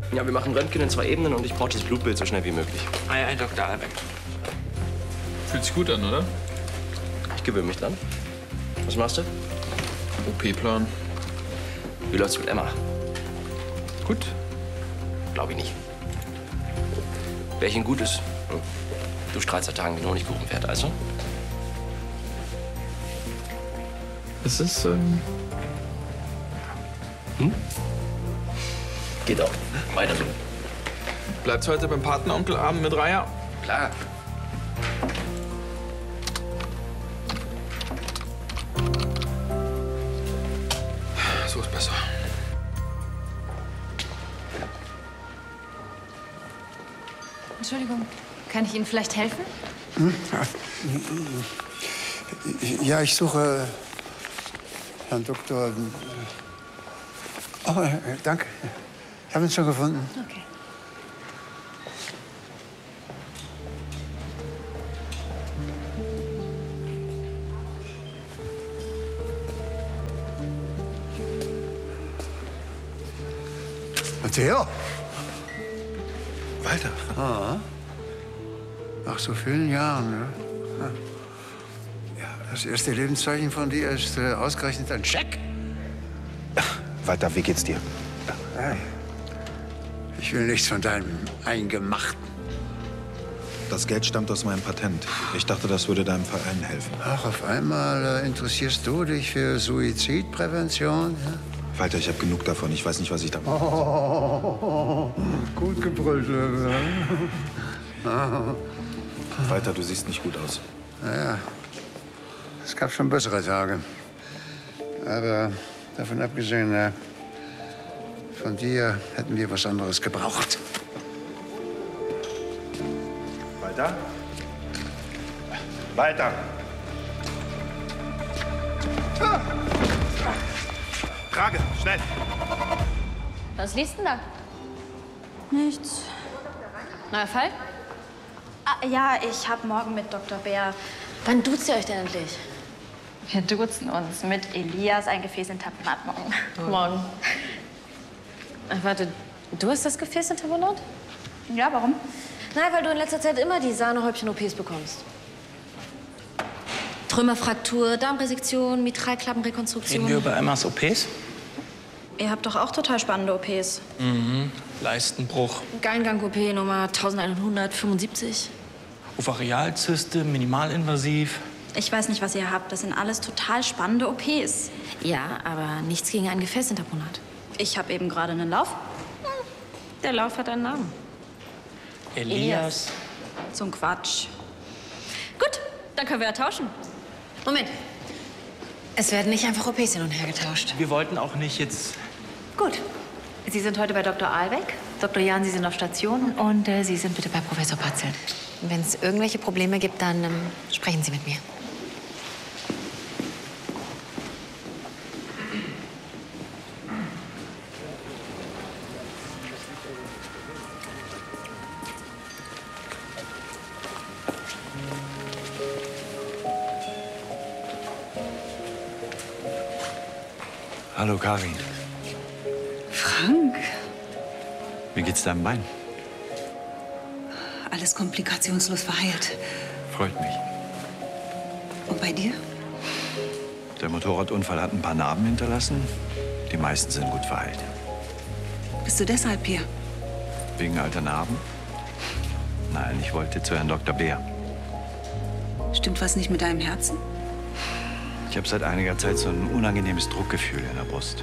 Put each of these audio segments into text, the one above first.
Ja, wir machen Röntgen in 2 Ebenen und ich brauche das Blutbild so schnell wie möglich. Ei, Dr. Albeck. Fühlt sich gut an, oder? Ich gewöhne mich dran. Was machst du? OP-Plan. Wie läuft's mit Emma? Gut. Glaube ich nicht. Welchen gut ist? Du strahlst seit Tagen wie ein Honigkuchenpferd, also? Es ist, Geht auch. Weiter so. Bleibt's heute beim Patenonkelabend mit Raya? Klar. So ist besser. Entschuldigung, kann ich Ihnen vielleicht helfen? Ja, ich suche Herrn Doktor. Oh, danke. Ich habe ihn schon gefunden. Okay. Matteo? Walter. Ah. Nach so vielen Jahren, ne? Ja, das erste Lebenszeichen von dir ist ausgerechnet ein Scheck. Walter, wie geht's dir? Hey. Ich will nichts von deinem Eingemachten. Das Geld stammt aus meinem Patent. Ich dachte, das würde deinem Verein helfen. Ach, auf einmal interessierst du dich für Suizidprävention? Ja? Walter, ich habe genug davon. Ich weiß nicht, was ich da mache. Oh, gut gebrüllt, Löwe. Walter, du siehst nicht gut aus. Naja, es gab schon bessere Tage. Aber davon abgesehen, von dir hätten wir was anderes gebraucht. Walter? Walter! Trage, schnell! Was liest denn da? Nichts. Neuer Fall? Ah, ja, ich habe morgen mit Dr. Bär. Wann duzt ihr euch denn endlich? Wir duzen uns mit Elias ein Gefäß in Tapenat morgen. Morgen. Ach, warte, du hast das Gefäß in Tapenat? Ja, warum? Nein, weil du in letzter Zeit immer die Sahnehäubchen-OPs bekommst. Trümmerfraktur, Darmresektion, Mitralklappenrekonstruktion. Reden wir über Emmas OPs? Ihr habt doch auch total spannende OPs. Mhm. Leistenbruch, Gallengang-OP Nummer 1175. Ovarialzyste, minimalinvasiv. Ich weiß nicht, was ihr habt. Das sind alles total spannende OPs. Ja, aber nichts gegen ein Gefäßinterponat. Ich habe eben gerade einen Lauf. Der Lauf hat einen Namen. Elias. So ein Quatsch. Gut, dann können wir ja tauschen. Moment. Es werden nicht einfach OPs hin und her getauscht. Wir wollten auch nicht jetzt... Gut. Sie sind heute bei Dr. Albeck. Dr. Jahn, Sie sind auf Station. Und Sie sind bitte bei Professor Patzel. Wenn es irgendwelche Probleme gibt, dann sprechen Sie mit mir. Hallo, Karin. Frank, Wie geht's deinem Bein? alles komplikationslos verheilt. Freut mich. Und bei dir? Der Motorradunfall hat ein paar Narben hinterlassen. Die meisten sind gut verheilt. Bist du deshalb hier? Wegen alter Narben? Nein, ich wollte zu Herrn Dr. Bär. Stimmt was nicht mit deinem Herzen? Ich habe seit einiger Zeit so ein unangenehmes Druckgefühl in der Brust.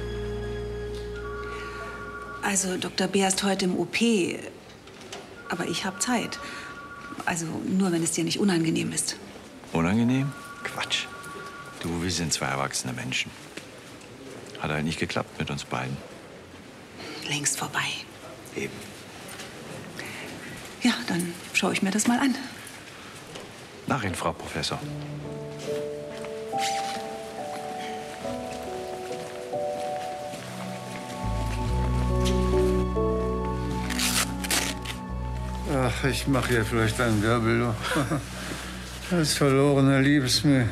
Also, Dr. Bär ist heute im OP. Aber ich habe Zeit. Also, nur wenn es dir nicht unangenehm ist. Unangenehm? Quatsch. Du, wir sind 2 erwachsene Menschen. Hat halt nicht geklappt mit uns beiden. Längst vorbei. Eben. Ja, dann schaue ich mir das mal an. Nach Ihnen, Frau Professor. Ach, ich mache hier vielleicht einen Wirbel. Das verlorene Liebesmüh.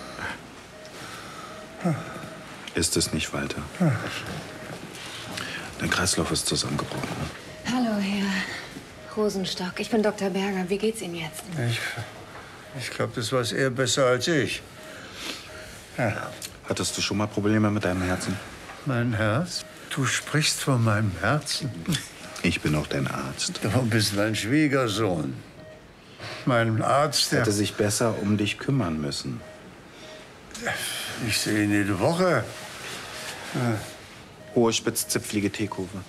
Ist es nicht, Walter? Dein Kreislauf ist zusammengebrochen. Hallo, Herr Rosenstock. Ich bin Dr. Berger. Wie geht's Ihnen jetzt? Ich glaube, das weiß er besser als ich. Ja. Hattest du schon mal Probleme mit deinem Herzen? Mein Herz? Du sprichst von meinem Herzen. Ich bin auch dein Arzt. Du bist mein Schwiegersohn. Mein Arzt, der... Hätte sich besser um dich kümmern müssen. Ich sehe ihn jede Woche. Hohe, spitzzipflige Teekurve.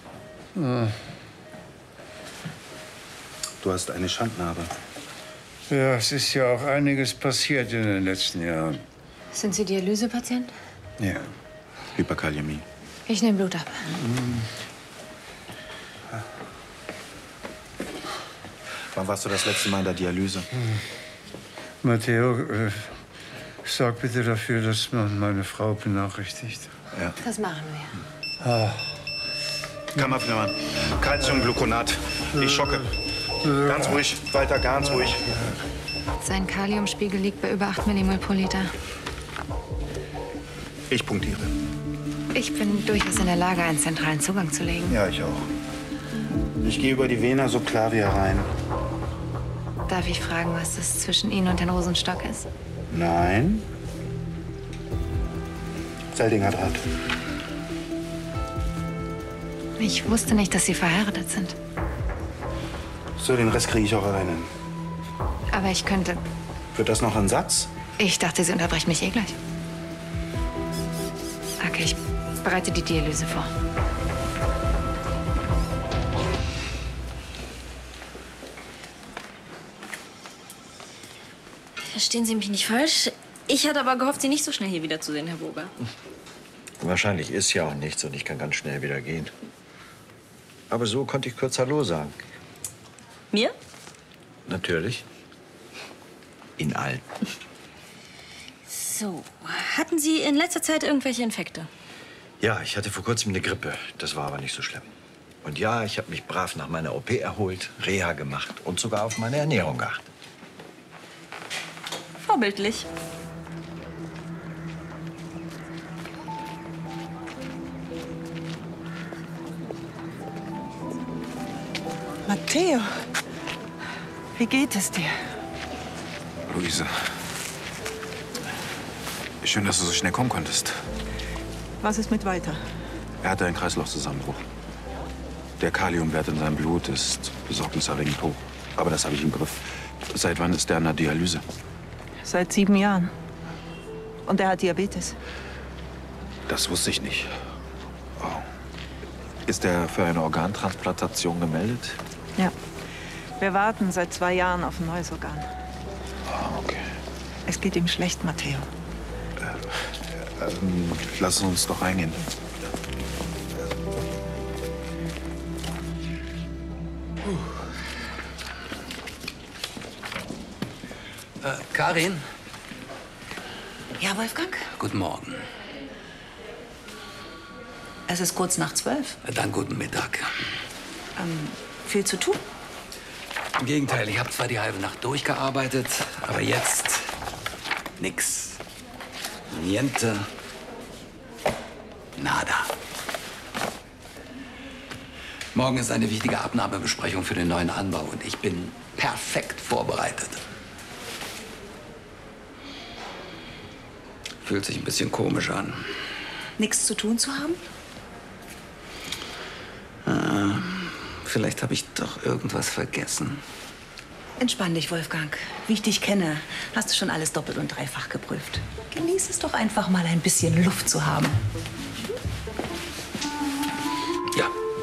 Du hast eine Schandnarbe. Ja, es ist ja auch einiges passiert in den letzten Jahren. Sind Sie Dialysepatient? Ja. Hyperkaliämie. Ich nehme Blut ab. Wann warst du das letzte Mal in der Dialyse? Matteo, sorg bitte dafür, dass man meine Frau benachrichtigt. Ja. Das machen wir. Kammerflimmern. Calciumgluconat. Ich schocke. Ganz ruhig. Weiter, ganz ruhig. Sein Kaliumspiegel liegt bei über 8 Millimol pro Liter. Ich punktiere. Ich bin durchaus in der Lage, einen zentralen Zugang zu legen. Ja, ich auch. Ich gehe über die Vena subclavia rein. Darf ich fragen, was das zwischen Ihnen und Herrn Rosenstock ist? Nein. Seldinger Draht. Ich wusste nicht, dass Sie verheiratet sind. So, den Rest kriege ich auch alleine. Aber ich könnte... Wird das noch ein Satz? Ich dachte, Sie unterbrechen mich eh gleich. Okay, ich bereite die Dialyse vor. Verstehen Sie mich nicht falsch. Ich hatte aber gehofft, Sie nicht so schnell hier wiederzusehen, Herr Burger. Wahrscheinlich ist ja auch nichts und ich kann ganz schnell wieder gehen. Aber so konnte ich kurz Hallo sagen. Mir? Natürlich. Ihnen allen. So, hatten Sie in letzter Zeit irgendwelche Infekte? Ja, ich hatte vor kurzem eine Grippe. Das war aber nicht so schlimm. Und ja, ich habe mich brav nach meiner OP erholt, Reha gemacht und sogar auf meine Ernährung geachtet. Vorbildlich. Matteo, wie geht es dir? Luise. Schön, dass du so schnell kommen konntest. Was ist mit Walter? Er hatte einen Kreislaufzusammenbruch. Der Kaliumwert in seinem Blut ist besorgniserregend hoch. Aber das habe ich im Griff. Seit wann ist er in der Dialyse? Seit 7 Jahren. Und er hat Diabetes. Das wusste ich nicht. Oh. Ist er für eine Organtransplantation gemeldet? Ja. Wir warten seit 2 Jahren auf ein neues Organ. Okay. Es geht ihm schlecht, Matteo. Lass uns doch reingehen. Karin? Ja, Wolfgang? Guten Morgen. Es ist kurz nach 12. Dann guten Mittag. Viel zu tun? Im Gegenteil, ich habe zwar die halbe Nacht durchgearbeitet, aber jetzt nix. Niente. Nada. Morgen ist eine wichtige Abnahmebesprechung für den neuen Anbau und ich bin perfekt vorbereitet. Fühlt sich ein bisschen komisch an. Nichts zu tun zu haben? Vielleicht habe ich doch irgendwas vergessen. Entspann dich, Wolfgang. Wie ich dich kenne, hast du schon alles doppelt und dreifach geprüft. Genieß es doch einfach mal ein bisschen Luft zu haben. Ja.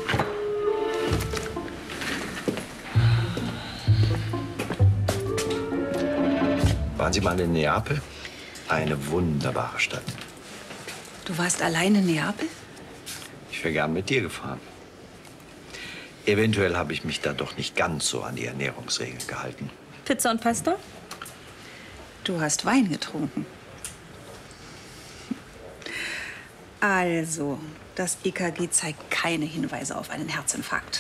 Waren Sie mal in Neapel? Eine wunderbare Stadt. Du warst allein in Neapel? Ich wäre gern mit dir gefahren. Eventuell habe ich mich da doch nicht ganz so an die Ernährungsregeln gehalten. Pizza und Pasta? Du hast Wein getrunken. Also, das EKG zeigt keine Hinweise auf einen Herzinfarkt.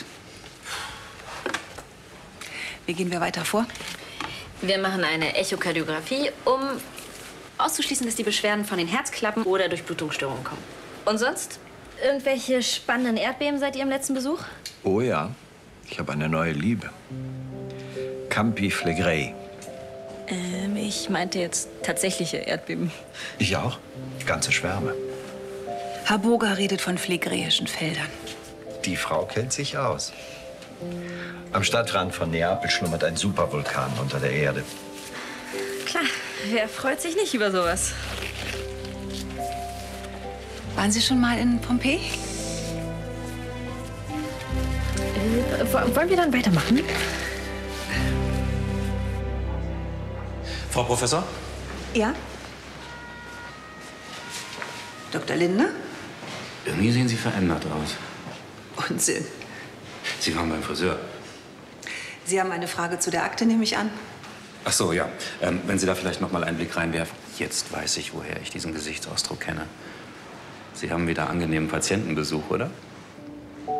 Wie gehen wir weiter vor? Wir machen eine Echokardiographie, um auszuschließen, dass die Beschwerden von den Herzklappen oder Durchblutungsstörungen kommen. Und sonst Irgendwelche spannenden Erdbeben seit Ihrem letzten Besuch? Oh ja, ich habe eine neue Liebe. Campi Flegrei. Ich meinte jetzt tatsächliche Erdbeben. Ich auch. Ganze Schwärme. Herr Burger redet von phlegräischen Feldern. Die Frau kennt sich aus. Am Stadtrand von Neapel schlummert ein Supervulkan unter der Erde. Klar, wer freut sich nicht über sowas? Waren Sie schon mal in Pompeji? Wollen wir dann weitermachen? Frau Professor? Ja. Dr. Lindner? Irgendwie sehen Sie verändert aus. Unsinn. Sie waren beim Friseur. Sie haben eine Frage zu der Akte, nehme ich an. Ach so, ja. Wenn Sie da vielleicht noch mal einen Blick reinwerfen. Jetzt weiß ich, woher ich diesen Gesichtsausdruck kenne. Sie haben wieder angenehmen Patientenbesuch, oder?